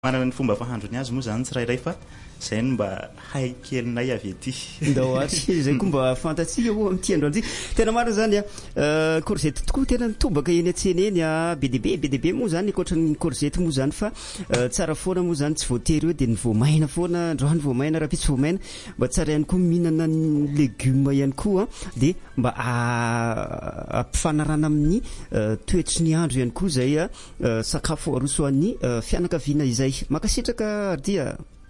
manana ny fomba fahandrony azy moa zany tsirairay fa zay no mba hay kelinay avy ety. Ndaohatry zay koa mba fantatsika ho am'ty andro antsika. Tena marina zany courgette tokoa tena mitobaka eny an-tsena eny be deaibe moa zany ankoatran'ny courgette moa zany fa tsara foana moa zany tsy voatery hoe de ny voamaina foana androany voamaina raha tsy voamaina mba tsara ihany koa mihinana ny legioma ihany koa de mba ampifanarana amin'ny toetry ny andro ihany koa zay sakafo aroso an'ny fianakaviana izay makasitraka dia